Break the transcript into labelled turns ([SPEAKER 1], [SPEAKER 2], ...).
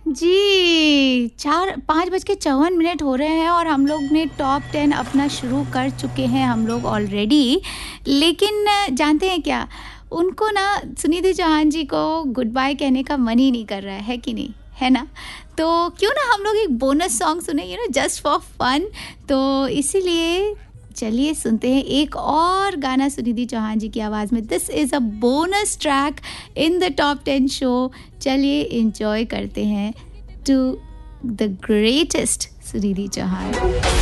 [SPEAKER 1] जी, 5:54 हो रहे हैं और हम लोग ने टॉप 10 अपना शुरू कर चुके हैं हम लोग ऑलरेडी। लेकिन जानते हैं क्या? उनको ना सुनिधि चौहान जी को गुड बाय कहने का मन ही नहीं कर रहा है कि नहीं? है ना? तो क्यों ना हम लोग एक बोनस सॉन्ग सुने जस्ट फॉर फन। तो इसीलिए चलिए सुनते हैं एक और गाना सुनिधि चौहान जी की आवाज़ में। This is a bonus track in the top 10 show. चलिए एंजॉय करते हैं to the greatest Sunidhi Chauhan.